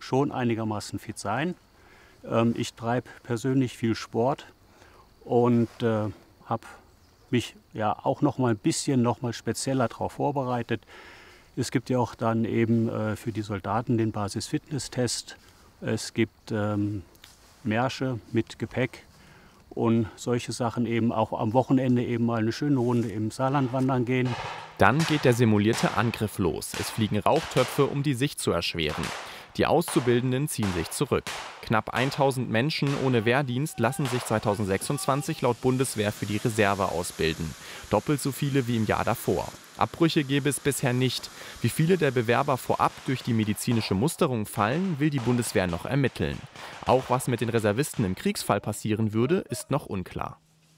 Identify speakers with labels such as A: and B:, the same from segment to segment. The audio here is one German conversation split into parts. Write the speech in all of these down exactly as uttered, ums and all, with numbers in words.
A: schon einigermaßen fit sein. Ähm, ich treibe persönlich viel Sport und äh, habe mich ja auch noch mal ein bisschen noch mal spezieller darauf vorbereitet. Es gibt ja auch dann eben äh, für die Soldaten den Basis-Fitness-Test. Es gibt ähm, Märsche mit Gepäck und solche Sachen, eben auch am Wochenende eben mal eine schöne Runde im Saarland wandern gehen.
B: Dann geht der simulierte Angriff los. Es fliegen Rauchtöpfe, um die Sicht zu erschweren. Die Auszubildenden ziehen sich zurück. Knapp tausend Menschen ohne Wehrdienst lassen sich zweitausendsechsundzwanzig laut Bundeswehr für die Reserve ausbilden. Doppelt so viele wie im Jahr davor. Abbrüche gäbe es bisher nicht. Wie viele der Bewerber vorab durch die medizinische Musterung fallen, will die Bundeswehr noch ermitteln. Auch was mit den Reservisten im Kriegsfall passieren würde, ist noch unklar.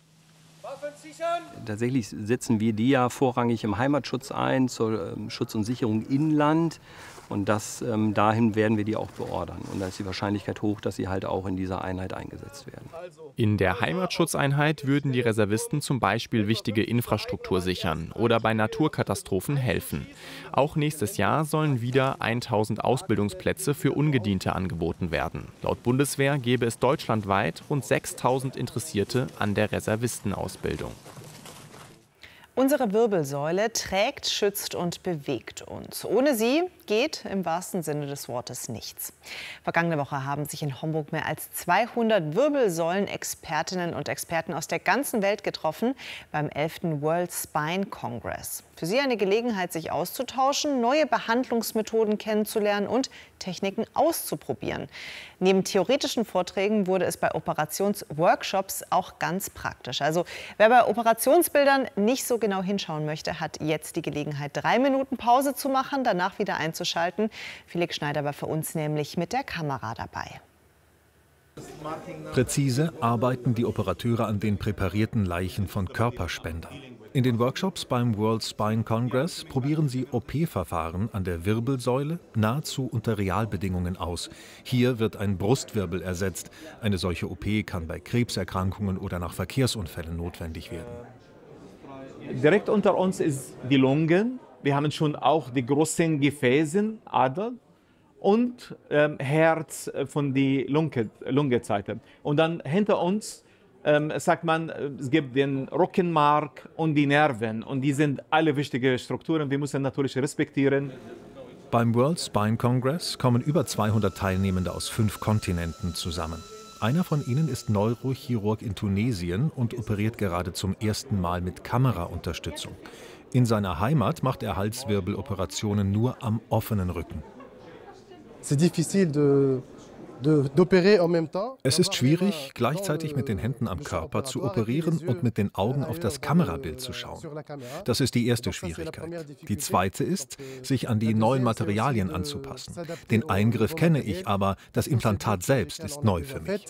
C: Tatsächlich setzen wir die ja vorrangig im Heimatschutz ein, zur ähm, Schutz und Sicherung Inland. Und das, ähm, dahin werden wir die auch beordern. Und da ist die Wahrscheinlichkeit hoch, dass sie halt auch in dieser Einheit eingesetzt werden.
B: In der Heimatschutzeinheit würden die Reservisten zum Beispiel wichtige Infrastruktur sichern oder bei Naturkatastrophen helfen. Auch nächstes Jahr sollen wieder tausend Ausbildungsplätze für Ungediente angeboten werden. Laut Bundeswehr gäbe es deutschlandweit rund sechstausend Interessierte an der Reservistenausbildung.
D: Unsere Wirbelsäule trägt, schützt und bewegt uns. Ohne sie geht im wahrsten Sinne des Wortes nichts. Vergangene Woche haben sich in Homburg mehr als zweihundert Wirbelsäulen-Expertinnen und Experten aus der ganzen Welt getroffen beim elften World Spine Congress. Für sie eine Gelegenheit, sich auszutauschen, neue Behandlungsmethoden kennenzulernen und Techniken auszuprobieren. Neben theoretischen Vorträgen wurde es bei Operationsworkshops auch ganz praktisch. Also wer bei Operationsbildern nicht so genau hinschauen möchte, hat jetzt die Gelegenheit, drei Minuten Pause zu machen, danach wieder einzuschalten. Felix Schneider war für uns nämlich mit der Kamera dabei.
E: Präzise arbeiten die Operateure an den präparierten Leichen von Körperspendern. In den Workshops beim World Spine Congress probieren sie O P-Verfahren an der Wirbelsäule nahezu unter Realbedingungen aus. Hier wird ein Brustwirbel ersetzt. Eine solche O P kann bei Krebserkrankungen oder nach Verkehrsunfällen notwendig werden.
F: Direkt unter uns ist die Lunge. Wir haben schon auch die großen Gefäße, Adern und ähm, Herz von der Lunge, Lungenseite. Und dann hinter uns ähm, sagt man, es gibt den Rückenmark und die Nerven. Und die sind alle wichtige Strukturen. Wir müssen natürlich respektieren.
E: Beim World Spine Congress kommen über zweihundert Teilnehmende aus fünf Kontinenten zusammen. Einer von ihnen ist Neurochirurg in Tunesien und operiert gerade zum ersten Mal mit Kameraunterstützung. In seiner Heimat macht er Halswirbeloperationen nur am offenen Rücken. Es ist schwierig, gleichzeitig mit den Händen am Körper zu operieren und mit den Augen auf das Kamerabild zu schauen. Das ist die erste Schwierigkeit. Die zweite ist, sich an die neuen Materialien anzupassen. Den Eingriff kenne ich, aber das Implantat selbst ist neu für mich.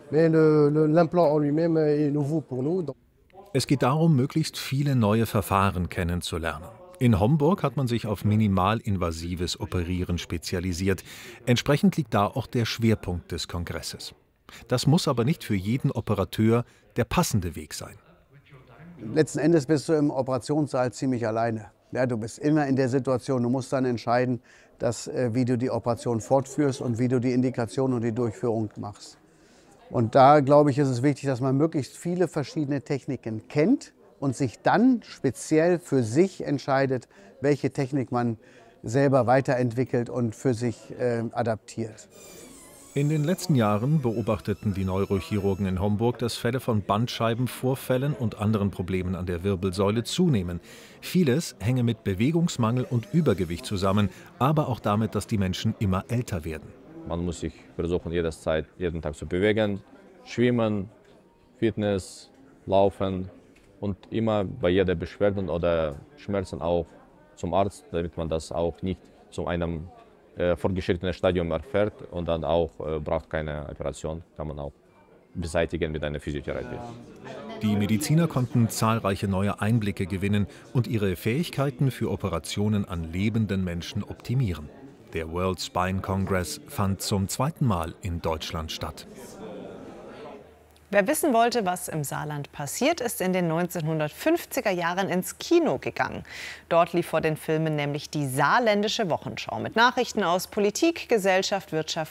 E: Es geht darum, möglichst viele neue Verfahren kennenzulernen. In Homburg hat man sich auf minimalinvasives Operieren spezialisiert. Entsprechend liegt da auch der Schwerpunkt des Kongresses. Das muss aber nicht für jeden Operateur der passende Weg sein.
G: Letzten Endes bist du im Operationssaal ziemlich alleine. Ja, du bist immer in der Situation, du musst dann entscheiden, dass, äh, wie du die Operation fortführst und wie du die Indikation und die Durchführung machst. Und da, glaube ich, ist es wichtig, dass man möglichst viele verschiedene Techniken kennt und sich dann speziell für sich entscheidet, welche Technik man selber weiterentwickelt und für sich äh, adaptiert.
E: In den letzten Jahren beobachteten die Neurochirurgen in Homburg, dass Fälle von Bandscheibenvorfällen und anderen Problemen an der Wirbelsäule zunehmen. Vieles hänge mit Bewegungsmangel und Übergewicht zusammen, aber auch damit, dass die Menschen immer älter werden.
H: Man muss sich versuchen, jederzeit, jeden Tag zu bewegen, schwimmen, Fitness, laufen und immer bei jeder Beschwerde oder Schmerzen auch zum Arzt, damit man das auch nicht zu einem äh, fortgeschrittenen Stadium erfährt und dann auch äh, braucht keine Operation, kann man auch beseitigen mit einer Physiotherapie.
E: Die Mediziner konnten zahlreiche neue Einblicke gewinnen und ihre Fähigkeiten für Operationen an lebenden Menschen optimieren. Der World Spine Congress fand zum zweiten Mal in Deutschland statt.
D: Wer wissen wollte, was im Saarland passiert, ist in den neunzehnhundertfünfziger Jahren ins Kino gegangen. Dort lief vor den Filmen nämlich die Saarländische Wochenschau mit Nachrichten aus Politik, Gesellschaft, Wirtschaft